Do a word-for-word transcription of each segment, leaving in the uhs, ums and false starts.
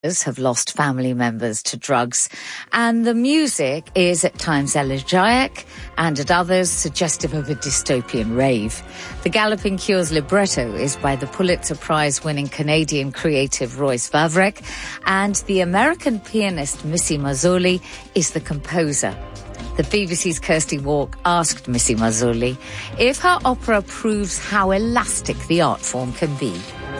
have lost family members to drugs, and the music is at times elegiac and at others suggestive of a dystopian rave. The Galloping Cure's libretto is by the Pulitzer Prize-winning Canadian creative Royce Vavrek, and the American pianist Missy Mazzoli is the composer. The B B C's Kirsty Walk asked Missy Mazzoli if her opera proves how elastic the art form can be.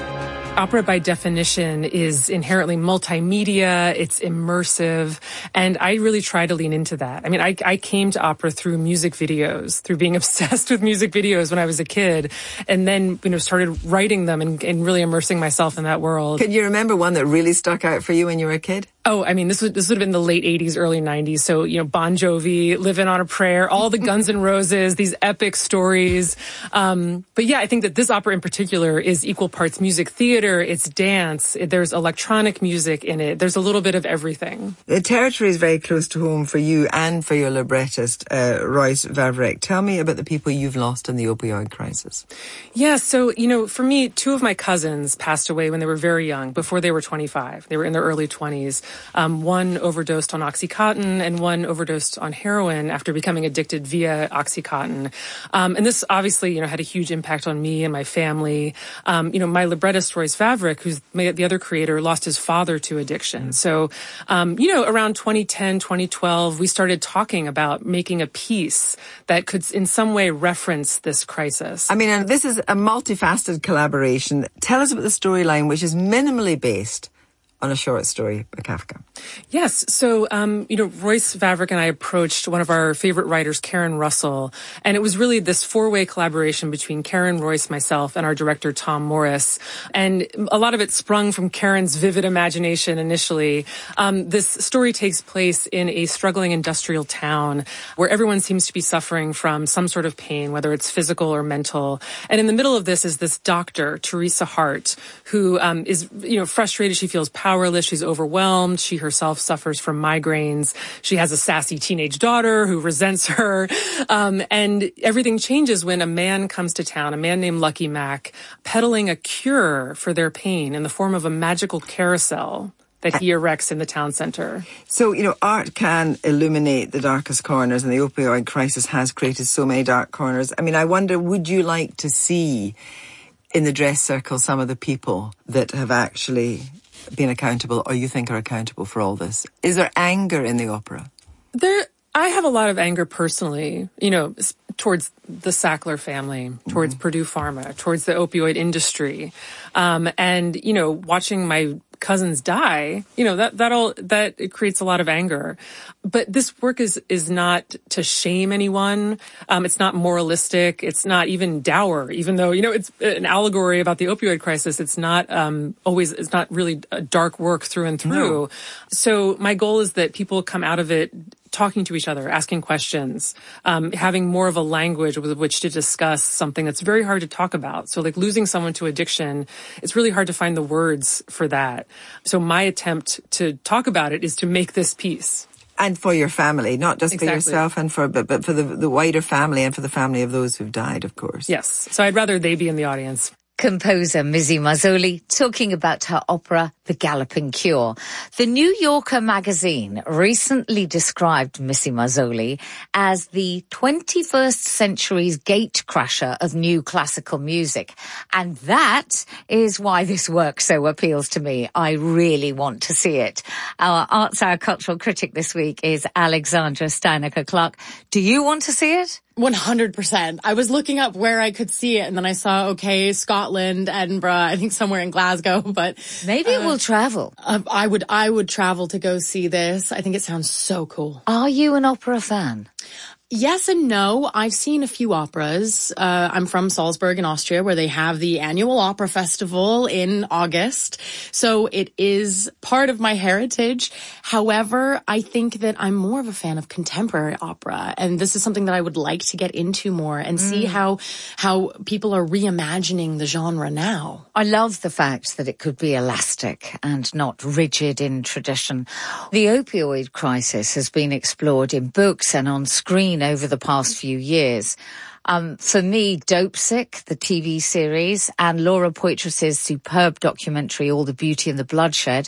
Opera, by definition, is inherently multimedia, it's immersive, and I really try to lean into that. I mean, I, I came to opera through music videos, through being obsessed with music videos when I was a kid, and then, you know, started writing them and, and really immersing myself in that world. Can you remember one that really stuck out for you when you were a kid? Oh, I mean, this would, this would have been the late eighties, early nineties. So, you know, Bon Jovi, Livin' on a Prayer, all the Guns N' Roses, these epic stories. Um, but yeah, I think that this opera in particular is equal parts music theater, it's dance, it, there's electronic music in it, there's a little bit of everything. The territory is very close to home for you and for your librettist, uh, Royce Vavrek. Tell me about the people you've lost in the opioid crisis. Yeah, so, you know, for me, two of my cousins passed away when they were very young, before they were twenty-five. They were in their early twenties. Um, one overdosed on Oxycontin and one overdosed on heroin after becoming addicted via Oxycontin. Um, and this obviously, you know, had a huge impact on me and my family. Um, you know, my librettist, Royce Vavrek, who's the other creator, lost his father to addiction. So, um, you know, around twenty ten, twenty twelve, we started talking about making a piece that could in some way reference this crisis. I mean, and this is a multifaceted collaboration. Tell us about the storyline, which is minimally based on a short story by Kafka. Yes. So, um, you know, Royce Vavrek and I approached one of our favorite writers, Karen Russell, and it was really this four-way collaboration between Karen, Royce, myself, and our director, Tom Morris. And a lot of it sprung from Karen's vivid imagination initially. Um, this story takes place in a struggling industrial town where everyone seems to be suffering from some sort of pain, whether it's physical or mental. And in the middle of this is this doctor, Teresa Hart, who um, is, you know, frustrated. She feels powerless. Powerless. She's overwhelmed. She herself suffers from migraines. She has a sassy teenage daughter who resents her. Um, and everything changes when a man comes to town, a man named Lucky Mac, peddling a cure for their pain in the form of a magical carousel that he erects in the town center. So, you know, art can illuminate the darkest corners, and the opioid crisis has created so many dark corners. I mean, I wonder, would you like to see in the dress circle some of the people that have actually been accountable, or you think are accountable for all this? Is there anger in the opera? There, I have a lot of anger personally, you know, towards the Sackler family, towards mm-hmm. Purdue Pharma, towards the opioid industry. Um, and, you know, watching my cousins die, you know, that, that all, that it creates a lot of anger. But this work is, is not to shame anyone. Um, it's not moralistic. It's not even dour, even though, you know, it's an allegory about the opioid crisis. It's not, um, always, it's not really a dark work through and through. No. So my goal is that people come out of it talking to each other, asking questions, um, having more of a language with which to discuss something that's very hard to talk about. So like losing someone to addiction, it's really hard to find the words for that. So my attempt to talk about it is to make this piece. And for your family, not just exactly. for yourself, and for but, but for the, the wider family and for the family of those who've died, of course. Yes. So I'd rather they be in the audience. Composer Missy Mazzoli talking about her opera, The Galloping Cure. The New Yorker magazine recently described Missy Mazzoli as the twenty-first century's gatecrasher of new classical music. And that is why this work so appeals to me. I really want to see it. Our Arts Hour cultural critic this week is Alexandra Steinecker-Clark. Do you want to see it? one hundred percent. I was looking up where I could see it, and then I saw, okay, Scotland, Edinburgh, I think somewhere in Glasgow, but... Maybe it uh, will travel. Uh, I would, I would travel to go see this. I think it sounds so cool. Are you an opera fan? Yes and no. I've seen a few operas. Uh, I'm from Salzburg in Austria, where they have the annual opera festival in August. So it is part of my heritage. However, I think that I'm more of a fan of contemporary opera. And this is something that I would like to get into more and mm. see how, how people are reimagining the genre now. I love the fact that it could be elastic and not rigid in tradition. The opioid crisis has been explored in books and on screen over the past few years. Um, for me, Dopesick, the T V series, and Laura Poitras's superb documentary, All the Beauty and the Bloodshed,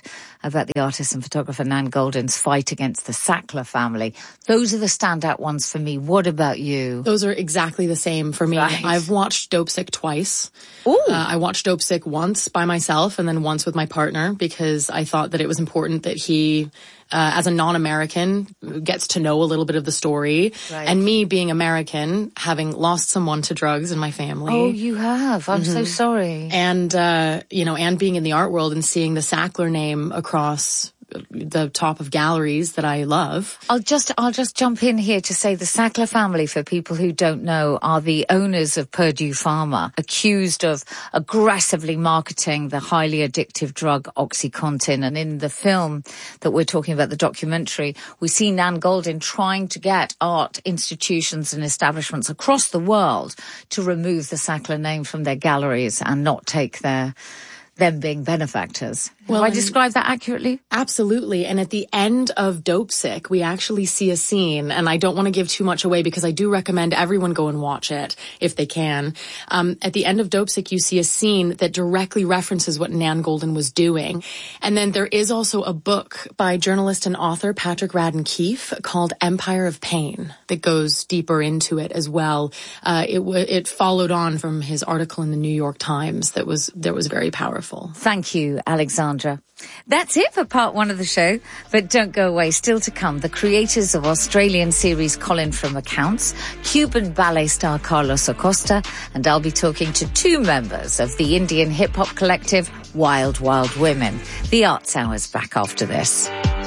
about the artist and photographer Nan Goldin's fight against the Sackler family. Those are the standout ones for me. What about you? Those are exactly the same for me. Right. I've watched Dopesick twice. Ooh. Uh, I watched Dopesick once by myself and then once with my partner because I thought that it was important that he, uh, as a non-American, gets to know a little bit of the story. Right. And me being American, having lost someone to drugs in my family. Oh, you have. I'm mm-hmm. so sorry. And, uh, you know, and being in the art world and seeing the Sackler name across the top of galleries that I love. I'll just, I'll just jump in here to say the Sackler family, for people who don't know, are the owners of Purdue Pharma, accused of aggressively marketing the highly addictive drug OxyContin. And in the film that we're talking about, the documentary, we see Nan Goldin trying to get art institutions and establishments across the world to remove the Sackler name from their galleries and not take their them being benefactors. Well, Have I described that accurately? Absolutely. And at the end of Dopesick, we actually see a scene, and I don't want to give too much away because I do recommend everyone go and watch it if they can. Um, at the end of Dopesick, you see a scene that directly references what Nan Goldin was doing. And then there is also a book by journalist and author Patrick Radden Keefe called Empire of Pain that goes deeper into it as well. Uh, it w- it followed on from his article in the New York Times that was that was very powerful. Thank you, Alexandra. That's it for part one of the show, but don't go away. Still to come, the creators of Australian series Colin from Accounts, Cuban ballet star Carlos Acosta, and I'll be talking to two members of the Indian hip-hop collective Wild Wild Women. The Arts Hour's back after this.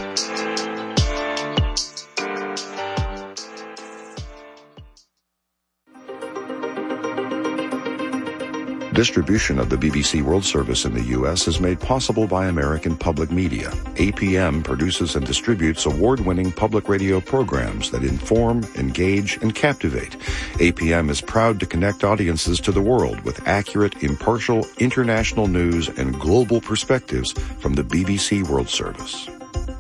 Distribution of the B B C World Service in the U S is made possible by American Public Media. A P M produces and distributes award-winning public radio programs that inform, engage, and captivate. A P M is proud to connect audiences to the world with accurate, impartial, international news and global perspectives from the B B C World Service.